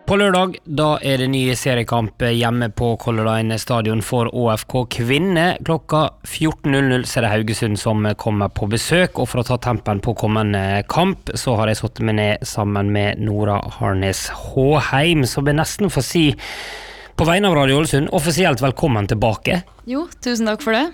På lørdag, da det ny seriekamp hjemme på Color Line stadion for ÅFK Kvinne. Klokka 14.00 så det Haugesund som kommer på besøk, og for å ta tempen på kommende kamp, så har jeg satt meg ned sammen med Nora Harnes Håheim, så vil nesten få si, på vegne av Radio Ålesund, offisielt velkommen tilbake. Jo, tusen takk for det.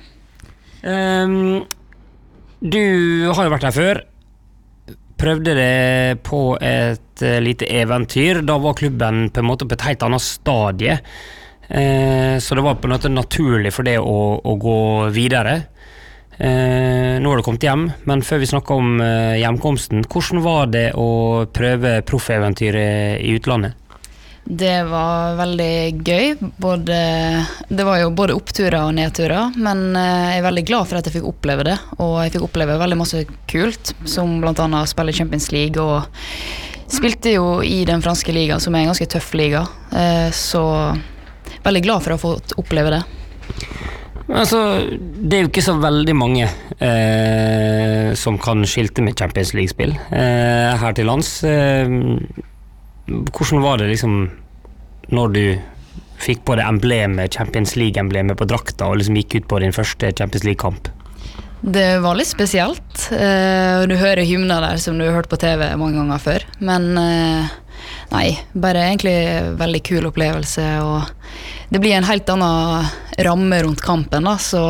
Du har jo vært her før. Prøvde det på et lite eventyr. Da var klubben på en måte på et helt annet stadie, så det var på en måte naturlig for det å gå videre. Nå har det kommet hjem, men før vi snakker om hjemkomsten, hvordan var det å prøve proffeventyret i utlandet? Det var veldig gøy. Det var jo både oppturer og nedturer, men jeg er veldig glad for at jeg fikk oppleve det, og jeg fikk oppleve veldig masse kult, som blant annet spille Champions League, og spilte jo i den franske ligaen, som en ganske tøff liga, så veldig glad for å ha fått oppleve det. Altså, det jo ikke så veldig mange som kan skilte med Champions League-spill her til lands. Hvordan var det liksom når du fikk på det emblemet, Champions League-emblemet på drakta, og liksom gikk ut på din første Champions League-kamp? Det var litt spesielt. Du hører hymner der som du har hørt på TV mange ganger før, men nei, bare egentlig veldig kul opplevelse, og det blir en helt annen ramme rundt kampen da, så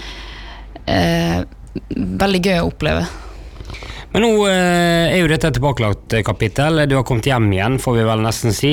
veldig gøy å oppleve. Men nå jo dette et tilbakelagt kapittel. Du har kommet hjem igjen, får vi vel nesten si.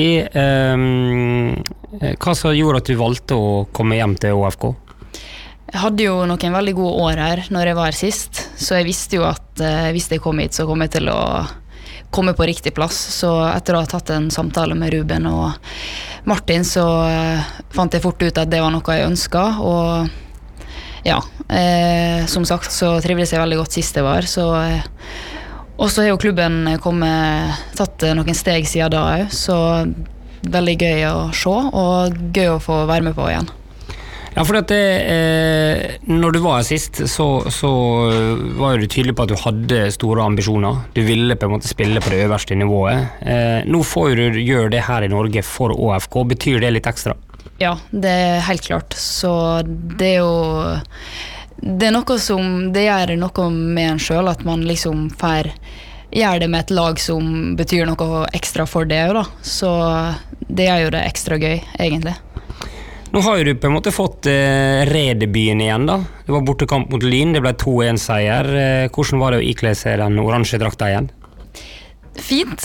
Hva så gjorde at du valgte å komme hjem til ÅFK? Jeg hadde jo noen veldig gode år her når jeg var her sist, så jeg visste jo at hvis jeg kom hit, så kom jeg til å komme på riktig plass. Så etter å ha tatt en samtale med Ruben og Martin, så fant jeg fort ut at det var noe jeg ønsket, og ja, som sagt så trivdes jeg veldig godt sist jeg var, så og så har jo klubben tatt noen steg siden da også, så veldig gøy å se, og gøy å få være med på igjen. Ja, for at når du var her sist, så var jo du tydelig på at du hadde store ambisjoner. Du ville på en måte spille på det øverste nivået. Nå får du gjøre det her i Norge for ÅFK. Betyr det litt ekstra? Ja, det helt klart. Så det jo det noe som det gjør noe med en selv, at man liksom gjør det med et lag som betyr noe ekstra for det da. Så det jo det ekstra gøy, egentlig. Nå har jo du på en måte fått redebyen igjen da. Det var bortekamp mot Lyn, det ble 2-1-seier. Hvordan var det å ikle seg den oransje drakta igjen? Fint,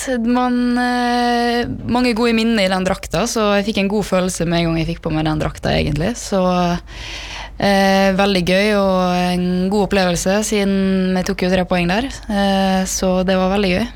mange gode minner i den drakta, så jeg fikk en god følelse med en gang jeg fikk på meg den drakta egentlig, så veldig gøy og en god opplevelse siden vi tok jo 3 poeng der, så det var veldig gøy.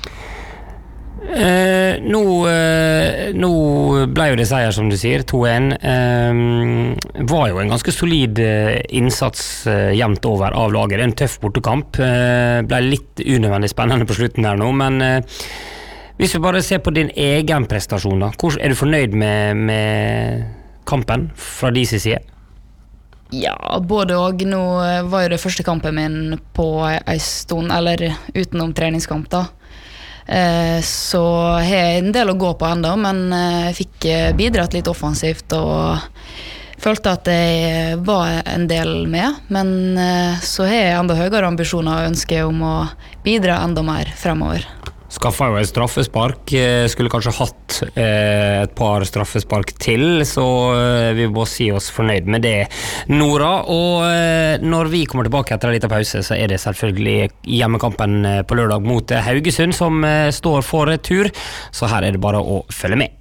Nå ble jo det seier som du sier, 2-1. Var jo en ganske solid innsats jevnt over av laget. En tøff bortekamp, ble litt unødvendig spennende på slutten der nå, men hvis vi bare ser på din egen prestasjon da, hvordan du fornøyd med kampen fra de side? Ja, både og. Nå var jo det første kampen min på en stund, eller utenom treningskamp da, så har jeg en del å gå på enda, men jeg fikk bidratt litt offensivt og følte at jeg var en del med, men så har jeg enda høyere ambisjoner og ønsker om å bidra enda mer fremover. Skaffet jo et straffespark, skulle kanskje hatt et par straffespark til, så vi må si oss fornøyd med det, Nora. Og når vi kommer tilbake etter en liten pause, så det selvfølgelig hjemmekampen på lørdag mot Haugesund som står for tur, så her det bare å følge med.